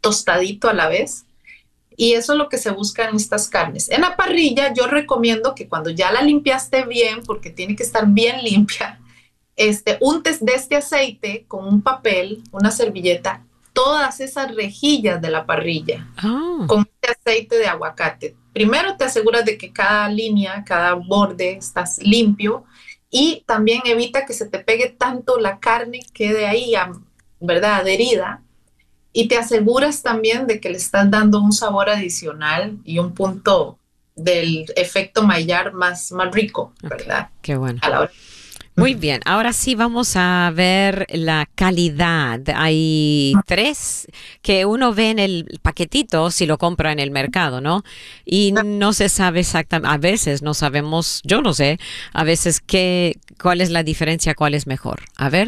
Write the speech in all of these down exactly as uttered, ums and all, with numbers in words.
tostadito a la vez. Y eso es lo que se busca en estas carnes. En la parrilla yo recomiendo que cuando ya la limpiaste bien, porque tiene que estar bien limpia, este, untes de este aceite con un papel, una servilleta, todas esas rejillas de la parrilla Oh, con este aceite de aguacate. Primero te aseguras de que cada línea, cada borde está limpio y también evita que se te pegue tanto la carne, quede ahí, ¿verdad?, adherida. Y te aseguras también de que le estás dando un sabor adicional y un punto del efecto Maillard más, más rico, ok, ¿verdad? qué bueno. A la hora. Muy bien, ahora sí vamos a ver la calidad. Hay tres que uno ve en el paquetito si lo compra en el mercado, ¿no? Y no se sabe exactamente, a veces no sabemos, yo no sé, a veces qué, cuál es la diferencia, cuál es mejor. A ver.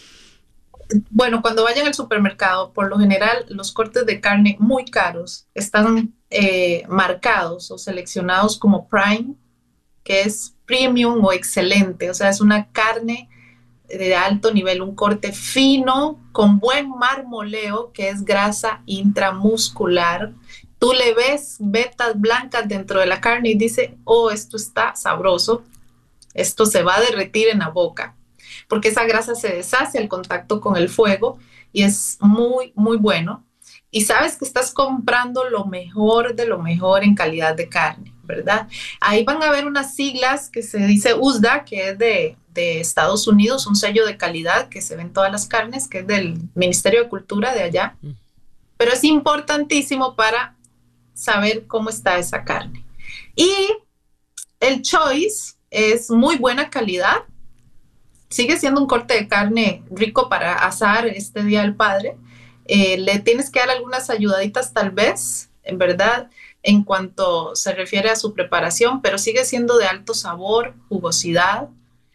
Bueno, cuando vayan al supermercado, por lo general los cortes de carne muy caros están eh, marcados o seleccionados como prime, que es premium o excelente, o sea, es una carne de alto nivel, un corte fino, con buen marmoleo, que es grasa intramuscular. Tú le ves vetas blancas dentro de la carne y dice, oh, esto está sabroso, esto se va a derretir en la boca, porque esa grasa se deshace al contacto con el fuego y es muy, muy bueno. Y sabes que estás comprando lo mejor de lo mejor en calidad de carne, ¿verdad? Ahí van a ver unas siglas que se dice U S D A, que es de, de Estados Unidos, un sello de calidad que se ve en todas las carnes, que es del Ministerio de Cultura de allá. Pero es importantísimo para saber cómo está esa carne. Y el choice es muy buena calidad, sigue siendo un corte de carne rico para asar este Día del Padre. Eh, le tienes que dar algunas ayudaditas tal vez, en verdad, en cuanto se refiere a su preparación, pero sigue siendo de alto sabor, jugosidad.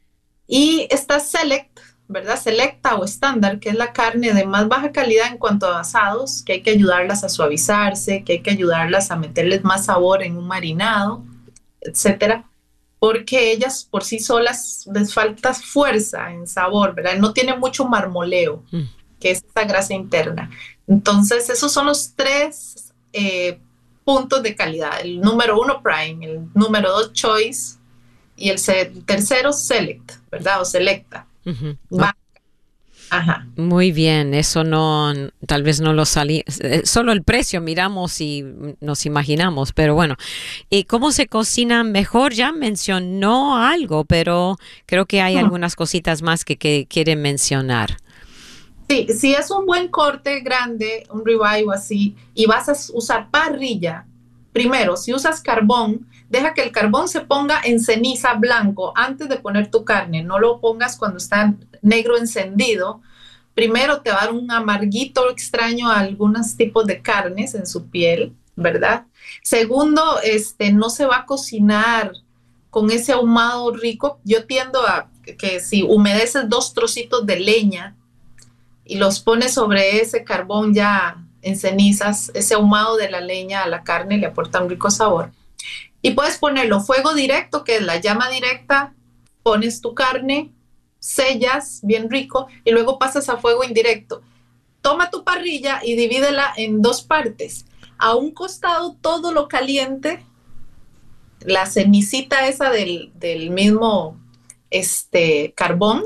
Y está select, ¿verdad? Selecta o estándar, que es la carne de más baja calidad en cuanto a asados, que hay que ayudarlas a suavizarse, que hay que ayudarlas a meterles más sabor en un marinado, etcétera, porque ellas por sí solas les falta fuerza en sabor, ¿verdad? No tiene mucho marmoleo, Mm. que es esa grasa interna. Entonces, esos son los tres eh, puntos de calidad. El número uno, Prime, el número dos, Choice, y el tercero, Select, ¿verdad? O Selecta. Ujú. No, Va. Ajá. muy bien, eso no, tal vez no lo salí, eh, solo el precio miramos y nos imaginamos, pero bueno, ¿y cómo se cocina mejor? Ya mencionó algo, pero creo que hay Hmm. algunas cositas más que, que quieren mencionar. Sí, si es un buen corte grande, un ribeye o así, y vas a usar parrilla, primero, si usas carbón, deja que el carbón se ponga en ceniza blanco antes de poner tu carne. No lo pongas cuando está negro encendido. Primero te va a dar un amarguito extraño a algunos tipos de carnes en su piel, ¿verdad? Segundo, este, no se va a cocinar con ese ahumado rico. Yo tiendo a que, que si humedeces dos trocitos de leña y los pones sobre ese carbón ya en cenizas, ese ahumado de la leña a la carne le aporta un rico sabor. Y puedes ponerlo fuego directo, que es la llama directa, pones tu carne, sellas bien rico y luego pasas a fuego indirecto. Toma tu parrilla y divídela en dos partes. A un costado todo lo caliente, la cenicita esa del, del mismo este, carbón,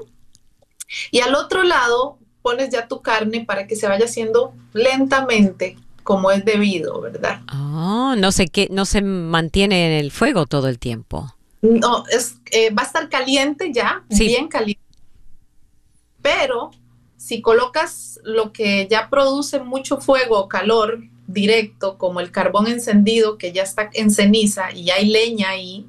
y al otro lado pones ya tu carne para que se vaya haciendo lentamente como es debido, ¿verdad? Oh, no sé qué, no se mantiene en el fuego todo el tiempo. No, es, eh, va a estar caliente ya, Sí. bien caliente, pero si colocas lo que ya produce mucho fuego o calor directo, como el carbón encendido que ya está en ceniza y hay leña ahí,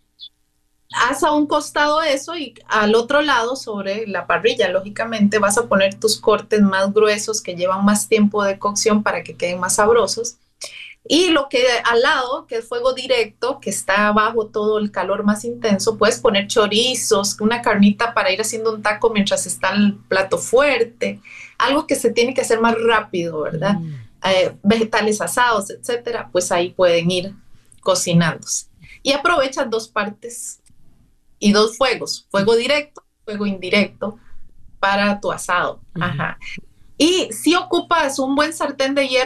haz a un costado eso y al otro lado sobre la parrilla, lógicamente vas a poner tus cortes más gruesos que llevan más tiempo de cocción para que queden más sabrosos. Y lo que al lado, que es fuego directo, que está abajo todo el calor más intenso, puedes poner chorizos, una carnita para ir haciendo un taco mientras está el plato fuerte, algo que se tiene que hacer más rápido, ¿verdad? Mm. Eh, vegetales asados, etcétera, pues ahí pueden ir cocinándose. Y aprovechas dos partes y dos fuegos, fuego directo, fuego indirecto para tu asado. Ujú. Ajá. Y si ocupas un buen sartén de hierro,